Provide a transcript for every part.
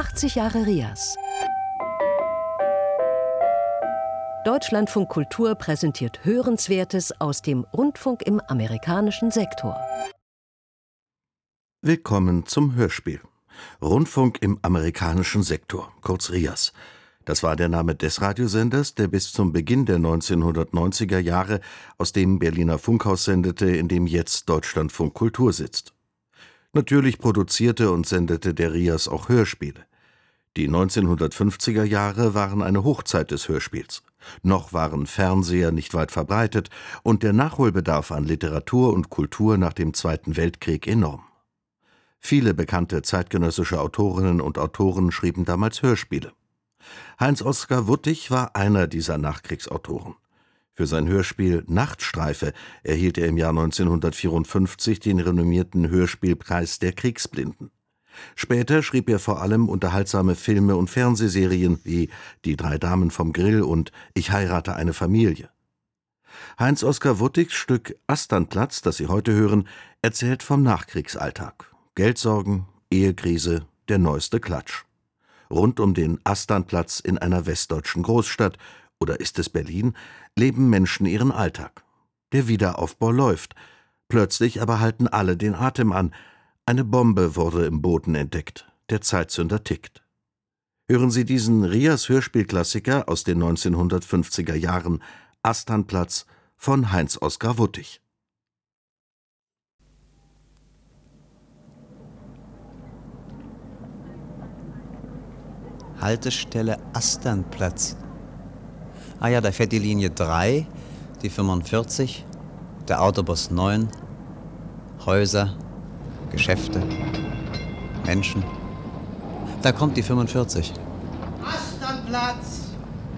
80 Jahre RIAS. Deutschlandfunk Kultur präsentiert Hörenswertes aus dem Rundfunk im amerikanischen Sektor. Willkommen zum Hörspiel. Rundfunk im amerikanischen Sektor, kurz RIAS. Das war der Name des Radiosenders, der bis zum Beginn der 1990er Jahre aus dem Berliner Funkhaus sendete, in dem jetzt Deutschlandfunk Kultur sitzt. Natürlich produzierte und sendete der RIAS auch Hörspiele. Die 1950er Jahre waren eine Hochzeit des Hörspiels. Noch waren Fernseher nicht weit verbreitet und der Nachholbedarf an Literatur und Kultur nach dem Zweiten Weltkrieg enorm. Viele bekannte zeitgenössische Autorinnen und Autoren schrieben damals Hörspiele. Heinz-Oskar Wuttig war einer dieser Nachkriegsautoren. Für sein Hörspiel Nachtstreife erhielt er im Jahr 1954 den renommierten Hörspielpreis der Kriegsblinden. Später schrieb er vor allem unterhaltsame Filme und Fernsehserien wie Die 3 Damen vom Grill und Ich heirate eine Familie. Heinz-Oskar Wuttigs Stück Asternplatz, das Sie heute hören, erzählt vom Nachkriegsalltag. Geldsorgen, Ehekrise, der neueste Klatsch. Rund um den Asternplatz in einer westdeutschen Großstadt, oder ist es Berlin, leben Menschen ihren Alltag. Der Wiederaufbau läuft. Plötzlich aber halten alle den Atem an. Eine Bombe wurde im Boden entdeckt. Der Zeitzünder tickt. Hören Sie diesen RIAS-Hörspielklassiker aus den 1950er Jahren, Asternplatz von Heinz-Oskar Wuttig. Haltestelle Asternplatz. Ah ja, da fährt die Linie 3, die 45, der Autobus 9, Häuser, Geschäfte, Menschen. Da kommt die 45. Asternplatz!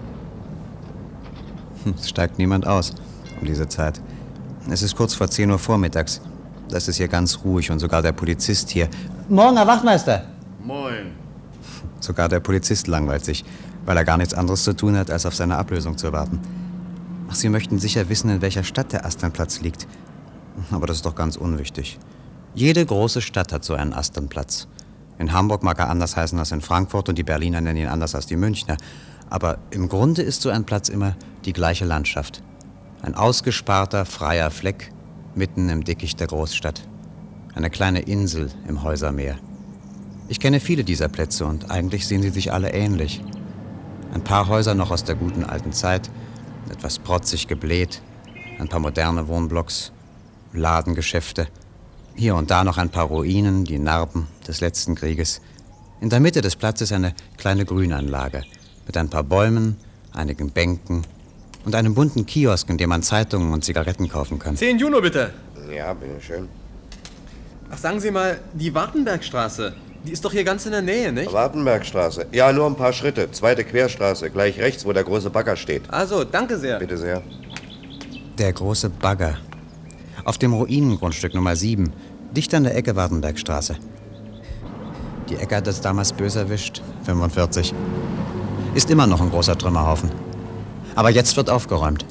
Es steigt niemand aus um diese Zeit. Es ist kurz vor 10 Uhr vormittags. Das ist hier ganz ruhig und sogar der Polizist hier. Morgen, Herr Wachtmeister! Moin. Sogar der Polizist langweilt sich, weil er gar nichts anderes zu tun hat, als auf seine Ablösung zu warten. Ach, Sie möchten sicher wissen, in welcher Stadt der Asternplatz liegt. Aber das ist doch ganz unwichtig. Jede große Stadt hat so einen Asternplatz. In Hamburg mag er anders heißen als in Frankfurt und die Berliner nennen ihn anders als die Münchner. Aber im Grunde ist so ein Platz immer die gleiche Landschaft. Ein ausgesparter, freier Fleck mitten im Dickicht der Großstadt. Eine kleine Insel im Häusermeer. Ich kenne viele dieser Plätze und eigentlich sehen sie sich alle ähnlich. Ein paar Häuser noch aus der guten alten Zeit, etwas protzig gebläht, ein paar moderne Wohnblocks, Ladengeschäfte, hier und da noch ein paar Ruinen, die Narben des letzten Krieges. In der Mitte des Platzes eine kleine Grünanlage mit ein paar Bäumen, einigen Bänken und einem bunten Kiosk, in dem man Zeitungen und Zigaretten kaufen kann. 10 Juno bitte. Ja, bitteschön. Ach, sagen Sie mal, die Wartenbergstraße, die ist doch hier ganz in der Nähe, nicht? Wartenbergstraße. Ja, nur ein paar Schritte. Zweite Querstraße, gleich rechts, wo der große Bagger steht. Also, danke sehr. Bitte sehr. Der große Bagger. Auf dem Ruinengrundstück Nummer 7, dicht an der Ecke Wartenbergstraße. Die Ecke hat es damals böse erwischt, 45. Ist immer noch ein großer Trümmerhaufen. Aber jetzt wird aufgeräumt.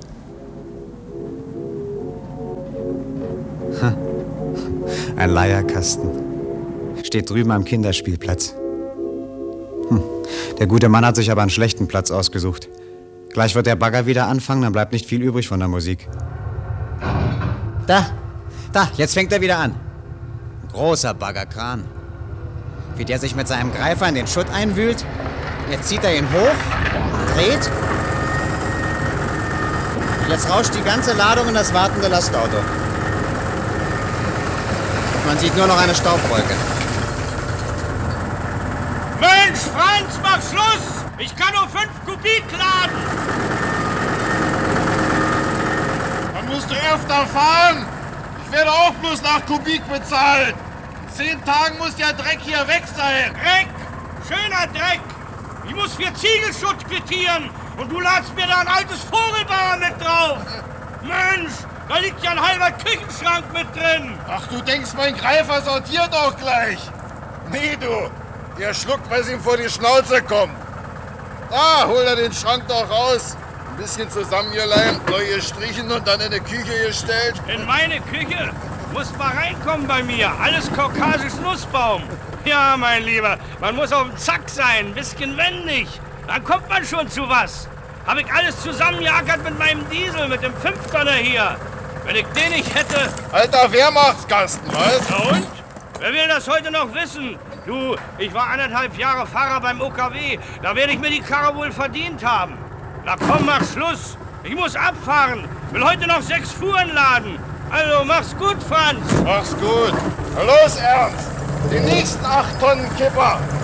Ein Leierkasten. Steht drüben am Kinderspielplatz. Der gute Mann hat sich aber einen schlechten Platz ausgesucht. Gleich wird der Bagger wieder anfangen, dann bleibt nicht viel übrig von der Musik. Da, jetzt fängt er wieder an. Ein großer Baggerkran. Wie der sich mit seinem Greifer in den Schutt einwühlt. Jetzt zieht er ihn hoch, dreht. Jetzt rauscht die ganze Ladung in das wartende Lastauto. Man sieht nur noch eine Staubwolke. Mensch, Franz, mach Schluss! Ich kann nur 5 Kubik laden! Dann musst du öfter fahren. Ich werde auch bloß nach Kubik bezahlt. In 10 Tagen muss der Dreck hier weg sein. Dreck! Schöner Dreck! Ich muss für Ziegelschutt quittieren und du ladst mir da ein altes Vogelbauer mit drauf! Mensch, da liegt ja ein halber Küchenschrank mit drin! Ach, du denkst, mein Greifer sortiert auch gleich. Nee, du. Der schluckt, weil es ihm vor die Schnauze kommt. Da, hol er den Schrank doch raus. Ein bisschen zusammengeleimt, neu gestrichen und dann in die Küche gestellt. In meine Küche? Muss mal reinkommen bei mir. Alles kaukasisch Nussbaum. Ja, mein Lieber, man muss auf dem Zack sein, ein bisschen wendig. Dann kommt man schon zu was. Hab ich alles zusammengeackert mit meinem Diesel, mit dem 5-Tonner hier. Wenn ich den nicht hätte... Alter Wehrmachtskasten, was? Na und? Wer will das heute noch wissen? Du, ich war 1,5 Jahre Fahrer beim OKW. Da werde ich mir die Karre wohl verdient haben. Na komm, mach Schluss. Ich muss abfahren. Will heute noch 6 Fuhren laden. Also, mach's gut, Franz. Mach's gut. Na los, Ernst. Die nächsten 8 Tonnen Kipper.